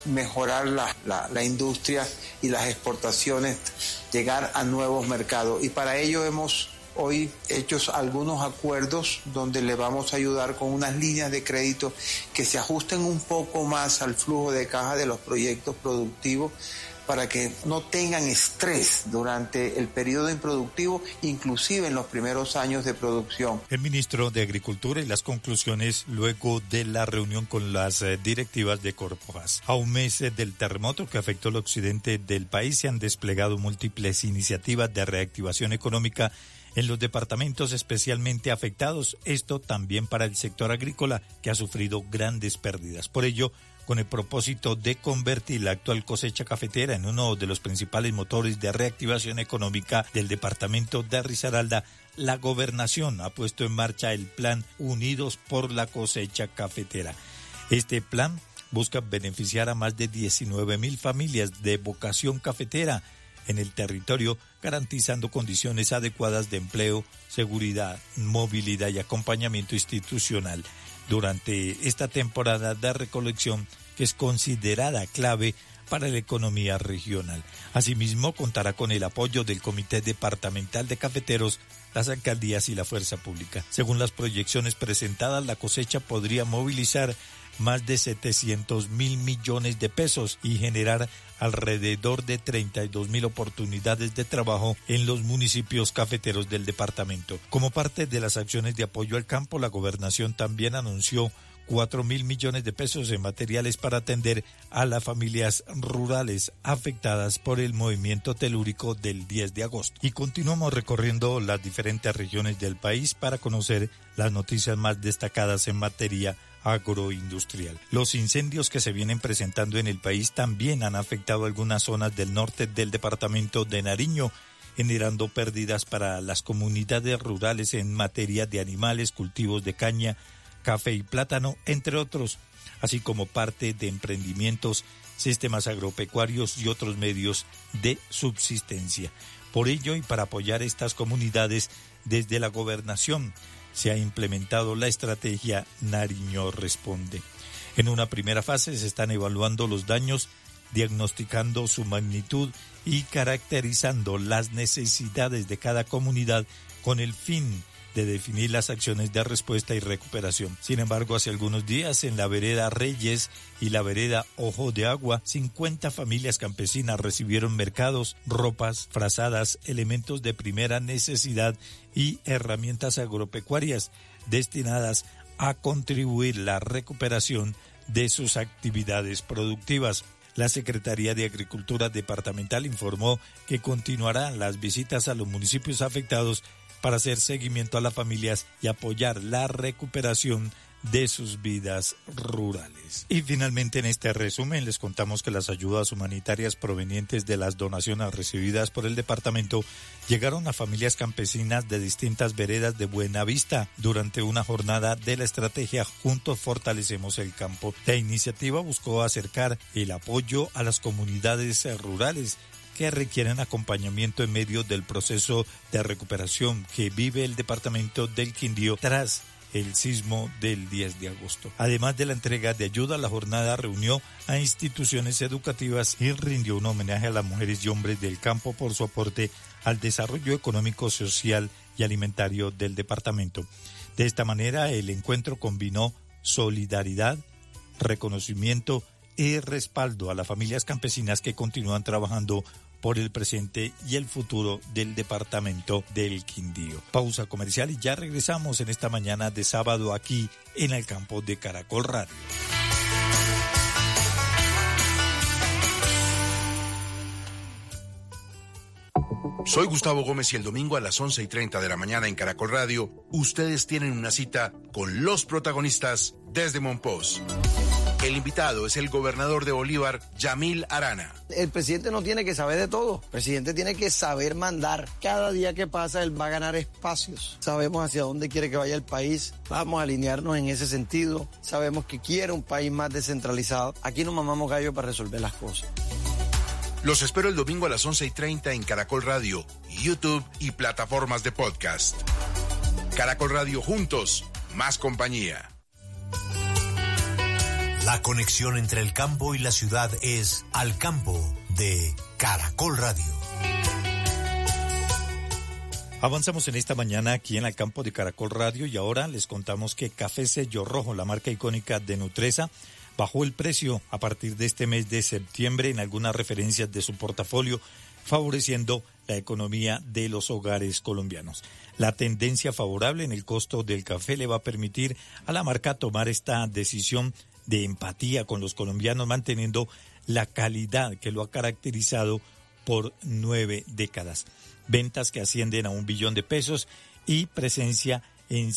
mejorar la industria y las exportaciones, llegar a nuevos mercados. Y para ello hemos hoy hecho algunos acuerdos donde le vamos a ayudar con unas líneas de crédito que se ajusten un poco más al flujo de caja de los proyectos productivos, para que no tengan estrés durante el periodo improductivo, inclusive en los primeros años de producción. El ministro de Agricultura y las conclusiones luego de la reunión con las directivas de Corpogas. A un mes del terremoto que afectó el occidente del país, se han desplegado múltiples iniciativas de reactivación económica en los departamentos especialmente afectados, esto también para el sector agrícola, que ha sufrido grandes pérdidas. Por ello, con el propósito de convertir la actual cosecha cafetera en uno de los principales motores de reactivación económica del departamento de Risaralda, la gobernación ha puesto en marcha el plan Unidos por la Cosecha Cafetera. Este plan busca beneficiar a más de 19,000 familias de vocación cafetera en el territorio, garantizando condiciones adecuadas de empleo, seguridad, movilidad y acompañamiento institucional durante esta temporada de recolección, que es considerada clave para la economía regional. Asimismo, contará con el apoyo del Comité Departamental de Cafeteros, las alcaldías y la fuerza pública. Según las proyecciones presentadas, la cosecha podría movilizar más de 700,000 millones de pesos y generar alrededor de 32,000 oportunidades de trabajo en los municipios cafeteros del departamento. Como parte de las acciones de apoyo al campo, la gobernación también anunció 4,000 millones de pesos en materiales para atender a las familias rurales afectadas por el movimiento telúrico del 10 de agosto. Y continuamos recorriendo las diferentes regiones del país para conocer las noticias más destacadas en materia agroindustrial. Los incendios que se vienen presentando en el país también han afectado algunas zonas del norte del departamento de Nariño, generando pérdidas para las comunidades rurales en materia de animales, cultivos de caña, café y plátano, entre otros, así como parte de emprendimientos, sistemas agropecuarios y otros medios de subsistencia. Por ello, y para apoyar estas comunidades, desde la gobernación se ha implementado la estrategia Nariño Responde. En una primera fase se están evaluando los daños, diagnosticando su magnitud y caracterizando las necesidades de cada comunidad con el fin de definir las acciones de respuesta y recuperación. Sin embargo, hace algunos días en la vereda Reyes y la vereda Ojo de Agua, 50 familias campesinas recibieron mercados, ropas, frazadas, elementos de primera necesidad y herramientas agropecuarias destinadas a contribuir a la recuperación de sus actividades productivas. La Secretaría de Agricultura Departamental informó que continuarán las visitas a los municipios afectados para hacer seguimiento a las familias y apoyar la recuperación de sus vidas rurales. Y finalmente, en este resumen les contamos que las ayudas humanitarias provenientes de las donaciones recibidas por el departamento llegaron a familias campesinas de distintas veredas de Buenavista durante una jornada de la estrategia Juntos Fortalecemos el Campo. La iniciativa buscó acercar el apoyo a las comunidades rurales que requieren acompañamiento en medio del proceso de recuperación que vive el departamento del Quindío tras el sismo del 10 de agosto. Además de la entrega de ayuda, la jornada reunió a instituciones educativas y rindió un homenaje a las mujeres y hombres del campo por su aporte al desarrollo económico, social y alimentario del departamento. De esta manera, el encuentro combinó solidaridad, reconocimiento y respaldo a las familias campesinas que continúan trabajando por el presente y el futuro del departamento del Quindío. Pausa comercial y ya regresamos en esta mañana de sábado aquí en el campo de Caracol Radio. Soy Gustavo Gómez y el domingo a las 11:30 de la mañana en Caracol Radio, ustedes tienen una cita con los protagonistas desde Monpós. El invitado es el gobernador de Bolívar, Yamil Arana. El presidente no tiene que saber de todo. El presidente tiene que saber mandar. Cada día que pasa, él va a ganar espacios. Sabemos hacia dónde quiere que vaya el país. Vamos a alinearnos en ese sentido. Sabemos que quiere un país más descentralizado. Aquí no mamamos gallo para resolver las cosas. Los espero el domingo a las 11:30 en Caracol Radio, YouTube y plataformas de podcast. Caracol Radio, juntos, más compañía. La conexión entre el campo y la ciudad es Al Campo de Caracol Radio. Avanzamos en esta mañana aquí en el campo de Caracol Radio y ahora les contamos que Café Sello Rojo, la marca icónica de Nutresa, bajó el precio a partir de este mes de septiembre en algunas referencias de su portafolio, favoreciendo la economía de los hogares colombianos. La tendencia favorable en el costo del café le va a permitir a la marca tomar esta decisión de empatía con los colombianos, manteniendo la calidad que lo ha caracterizado por 9 décadas. Ventas que ascienden a $1 billón y presencia en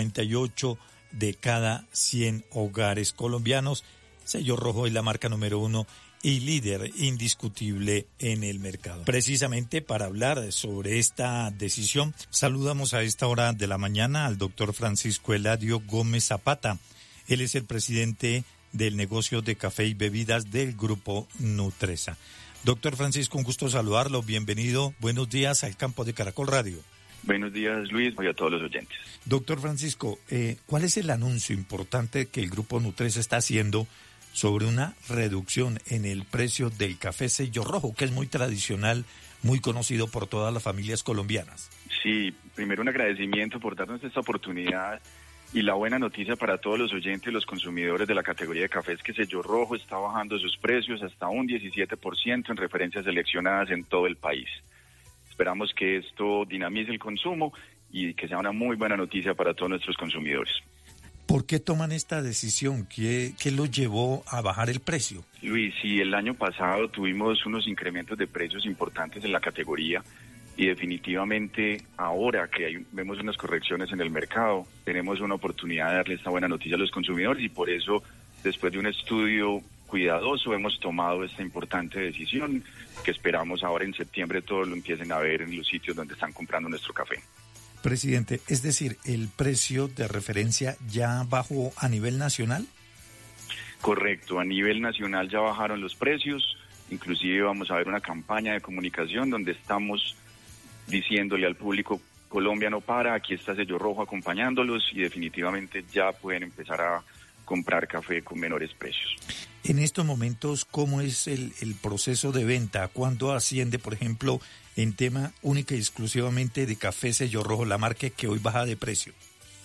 58 de cada 100 hogares colombianos. Sello Rojo es la marca número 1 y líder indiscutible en el mercado. Precisamente para hablar sobre esta decisión, saludamos a esta hora de la mañana al doctor Francisco Eladio Gómez Zapata. Él es el presidente del negocio de café y bebidas del grupo Nutresa. Doctor Francisco, un gusto saludarlo, bienvenido, buenos días al campo de Caracol Radio. Buenos días, Luis, y a todos los oyentes. Doctor Francisco, ¿cuál es el anuncio importante que el grupo Nutresa está haciendo sobre una reducción en el precio del café Sello Rojo, que es muy tradicional, muy conocido por todas las familias colombianas? Sí, primero un agradecimiento por darnos esta oportunidad. Y la buena noticia para todos los oyentes y los consumidores de la categoría de café es que Sello Rojo está bajando sus precios hasta un 17% en referencias seleccionadas en todo el país. Esperamos que esto dinamice el consumo y que sea una muy buena noticia para todos nuestros consumidores. ¿Por qué toman esta decisión? ¿Qué lo llevó a bajar el precio? Luis, sí, el año pasado tuvimos unos incrementos de precios importantes en la categoría. Y definitivamente ahora que vemos unas correcciones en el mercado, tenemos una oportunidad de darle esta buena noticia a los consumidores y por eso, después de un estudio cuidadoso, hemos tomado esta importante decisión que esperamos ahora en septiembre todos lo empiecen a ver en los sitios donde están comprando nuestro café. Presidente, es decir, ¿el precio de referencia ya bajó a nivel nacional? Correcto, a nivel nacional ya bajaron los precios, inclusive vamos a ver una campaña de comunicación donde estamos diciéndole al público: Colombia no para, aquí está Sello Rojo acompañándolos y definitivamente ya pueden empezar a comprar café con menores precios. En estos momentos, ¿cómo es el proceso de venta? ¿Cuándo asciende, por ejemplo, en tema única y exclusivamente de café Sello Rojo, la marca que hoy baja de precio?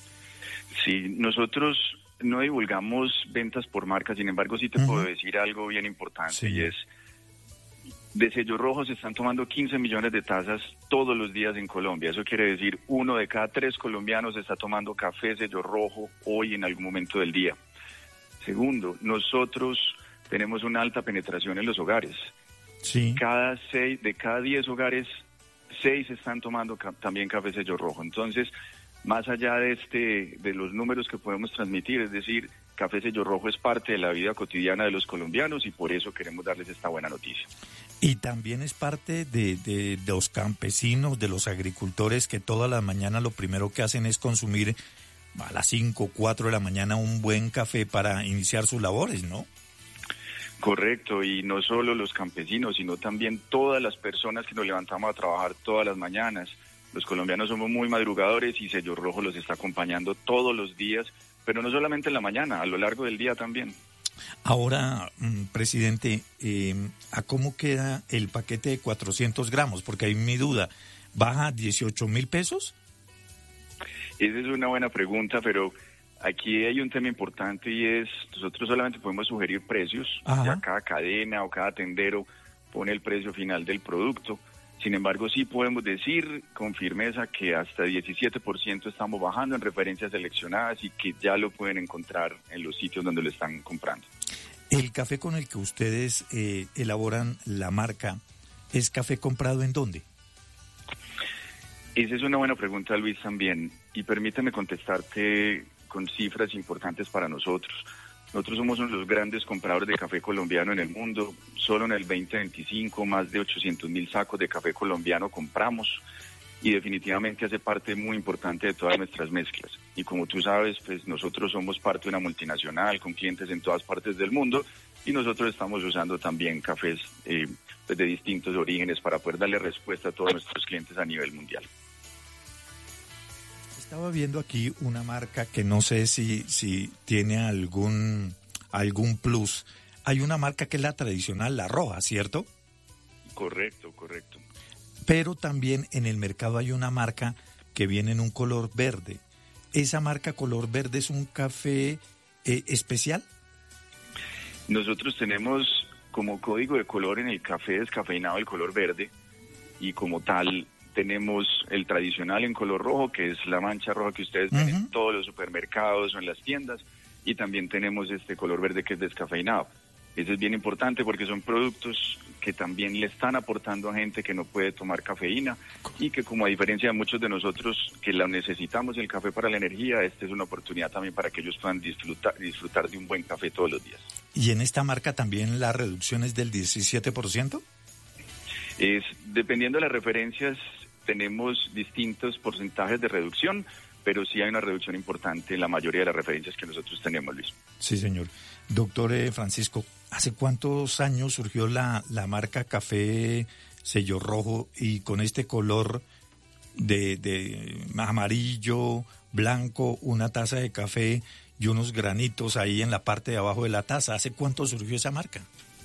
Sí, nosotros no divulgamos ventas por marca, sin embargo sí te puedo decir algo bien importante, sí. Y es: de Sello Rojo se están tomando 15 millones de tazas todos los días en Colombia. Eso quiere decir 1 de cada 3 colombianos está tomando café Sello Rojo hoy en algún momento del día. Segundo, nosotros tenemos una alta penetración en los hogares. Sí. De cada 10 hogares, 6 están tomando también café Sello Rojo. Entonces, más allá de los números que podemos transmitir, es decir, café Sello Rojo es parte de la vida cotidiana de los colombianos y por eso queremos darles esta buena noticia. Y también es parte de los campesinos, de los agricultores que todas las mañanas lo primero que hacen es consumir a las 5 o 4 de la mañana un buen café para iniciar sus labores, ¿no? Correcto, y no solo los campesinos, sino también todas las personas que nos levantamos a trabajar todas las mañanas. Los colombianos somos muy madrugadores y Sello Rojo los está acompañando todos los días, pero no solamente en la mañana, a lo largo del día también. Ahora, presidente, ¿a cómo queda el paquete de 400 gramos? Porque hay mi duda, ¿baja 18.000 pesos? Esa es una buena pregunta, pero aquí hay un tema importante y es, nosotros solamente podemos sugerir precios. Ajá. Ya cada cadena o cada tendero pone el precio final del producto. Sin embargo, sí podemos decir con firmeza que hasta 17% estamos bajando en referencias seleccionadas y que ya lo pueden encontrar en los sitios donde lo están comprando. ¿El café con el que ustedes elaboran la marca es café comprado en dónde? Esa es una buena pregunta, Luis, también. Y permíteme contestarte con cifras importantes para nosotros. Nosotros somos uno de los grandes compradores de café colombiano en el mundo. Solo en el 2025 más de 800.000 sacos de café colombiano compramos y definitivamente hace parte muy importante de todas nuestras mezclas. Y como tú sabes, pues nosotros somos parte de una multinacional con clientes en todas partes del mundo y nosotros estamos usando también cafés de distintos orígenes para poder darle respuesta a todos nuestros clientes a nivel mundial. Estaba viendo aquí una marca que no sé si tiene algún algún plus. Hay una marca que es la tradicional, la roja, ¿cierto? Correcto. Pero también en el mercado hay una marca que viene en un color verde. ¿Esa marca color verde es un café especial? Nosotros tenemos como código de color en el café descafeinado el color verde, y como tal tenemos el tradicional en color rojo, que es la mancha roja que ustedes ven en todos los supermercados o en las tiendas, y también tenemos este color verde que es descafeinado. Eso es bien importante porque son productos que también le están aportando a gente que no puede tomar cafeína, y que, como a diferencia de muchos de nosotros que la necesitamos el café para la energía, esta es una oportunidad también para que ellos puedan disfrutar de un buen café todos los días. ¿Y en esta marca también la reducción es del 17%? Dependiendo de las referencias, tenemos distintos porcentajes de reducción, pero sí hay una reducción importante en la mayoría de las referencias que nosotros tenemos, Luis. Sí, señor. Doctor Francisco, ¿hace cuántos años surgió la marca Café Sello Rojo y con este color de amarillo, blanco, una taza de café y unos granitos ahí en la parte de abajo de la taza? ¿Hace cuánto surgió esa marca?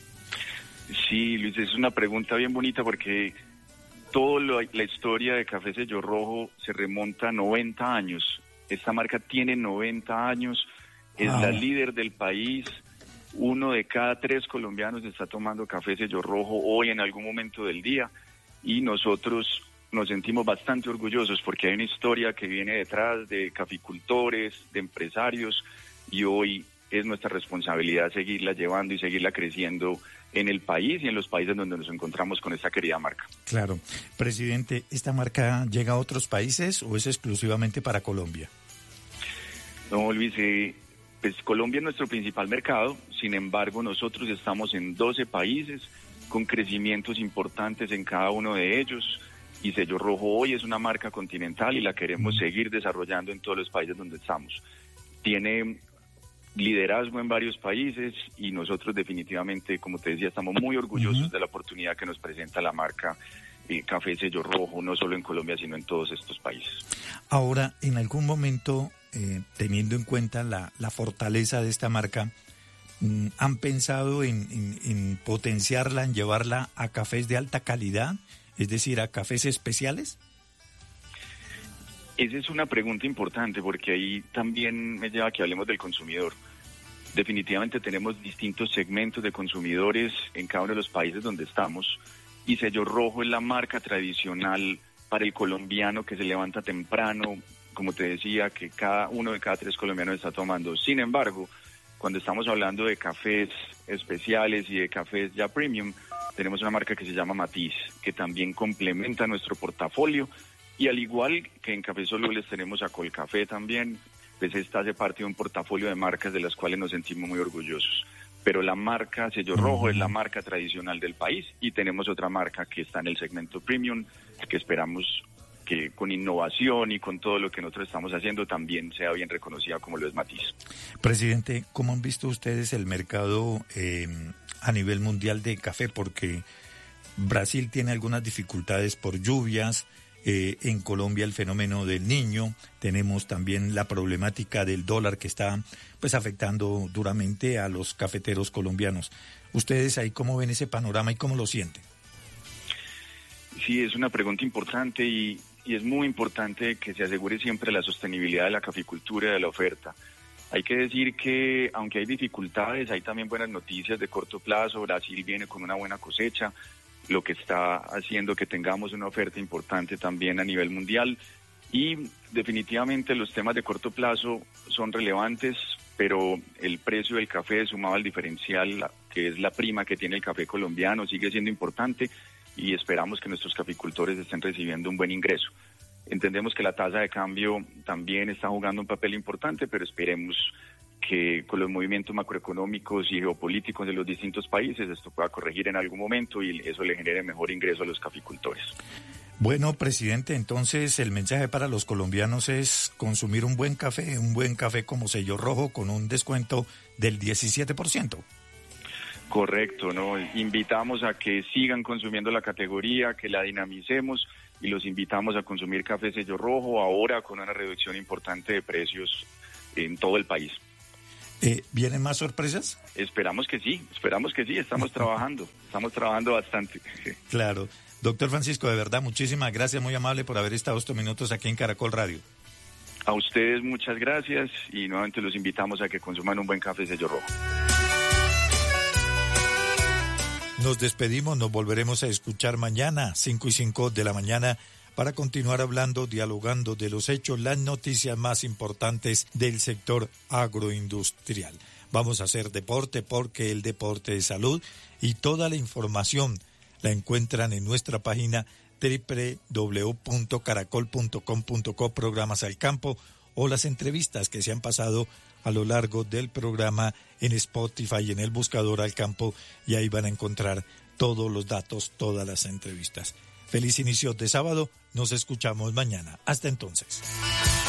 Sí, Luis, es una pregunta bien bonita porque toda la historia de Café Sello Rojo se remonta a 90 años. Esta marca tiene 90 años, es la líder del país. 1 de cada 3 colombianos está tomando Café Sello Rojo hoy en algún momento del día, y nosotros nos sentimos bastante orgullosos porque hay una historia que viene detrás de caficultores, de empresarios, y hoy es nuestra responsabilidad seguirla llevando y seguirla creciendo en el país y en los países donde nos encontramos con esta querida marca. Claro. Presidente, ¿esta marca llega a otros países o es exclusivamente para Colombia? No, Luis, pues Colombia es nuestro principal mercado. Sin embargo, nosotros estamos en 12 países con crecimientos importantes en cada uno de ellos, y Sello Rojo hoy es una marca continental y la queremos seguir desarrollando en todos los países donde estamos. Tiene liderazgo en varios países y nosotros definitivamente, como te decía, estamos muy orgullosos de la oportunidad que nos presenta la marca Café Sello Rojo, no solo en Colombia, sino en todos estos países. Ahora, en algún momento, teniendo en cuenta la fortaleza de esta marca, ¿han pensado en potenciarla, en llevarla a cafés de alta calidad, es decir, a cafés especiales? Esa es una pregunta importante porque ahí también me lleva a que hablemos del consumidor. Definitivamente tenemos distintos segmentos de consumidores en cada uno de los países donde estamos, y Sello Rojo es la marca tradicional para el colombiano que se levanta temprano, como te decía, que cada 1 de cada 3 colombianos está tomando. Sin embargo, cuando estamos hablando de cafés especiales y de cafés ya premium, tenemos una marca que se llama Matiz, que también complementa nuestro portafolio. Y al igual que en Café Solubles tenemos a Colcafé también, pues esta hace parte de un portafolio de marcas de las cuales nos sentimos muy orgullosos. Pero la marca Sello Rojo es la marca tradicional del país, y tenemos otra marca que está en el segmento premium, que esperamos que con innovación y con todo lo que nosotros estamos haciendo también sea bien reconocida como lo es Matiz. Presidente, ¿cómo han visto ustedes el mercado a nivel mundial de café? Porque Brasil tiene algunas dificultades por lluvias. En Colombia el fenómeno del Niño, tenemos también la problemática del dólar que está pues afectando duramente a los cafeteros colombianos. ¿Ustedes ahí cómo ven ese panorama y cómo lo sienten? Sí, es una pregunta importante y es muy importante que se asegure siempre la sostenibilidad de la caficultura y de la oferta. Hay que decir que aunque hay dificultades, hay también buenas noticias de corto plazo. Brasil viene con una buena cosecha, lo que está haciendo que tengamos una oferta importante también a nivel mundial, y definitivamente los temas de corto plazo son relevantes, pero el precio del café sumado al diferencial, que es la prima que tiene el café colombiano, sigue siendo importante, y esperamos que nuestros caficultores estén recibiendo un buen ingreso. Entendemos que la tasa de cambio también está jugando un papel importante, pero esperemos que con los movimientos macroeconómicos y geopolíticos de los distintos países esto pueda corregir en algún momento y eso le genere mejor ingreso a los caficultores. Bueno, presidente, entonces el mensaje para los colombianos es consumir un buen café como Sello Rojo con un descuento del 17%. Correcto, ¿no? Invitamos a que sigan consumiendo la categoría, que la dinamicemos, y los invitamos a consumir Café Sello Rojo ahora con una reducción importante de precios en todo el país. ¿Vienen más sorpresas? Esperamos que sí, estamos trabajando bastante. Claro. Doctor Francisco, de verdad, muchísimas gracias, muy amable por haber estado estos minutos aquí en Caracol Radio. A ustedes muchas gracias y nuevamente los invitamos a que consuman un buen café Sello Rojo. Nos despedimos, nos volveremos a escuchar mañana, 5:05 de la mañana, para continuar hablando, dialogando de los hechos, las noticias más importantes del sector agroindustrial. Vamos a hacer deporte porque el deporte es salud y toda la información la encuentran en nuestra página www.caracol.com.co, programas al campo, o las entrevistas que se han pasado a lo largo del programa en Spotify, en el buscador al campo, y ahí van a encontrar todos los datos, todas las entrevistas. Feliz inicio de sábado, nos escuchamos mañana. Hasta entonces.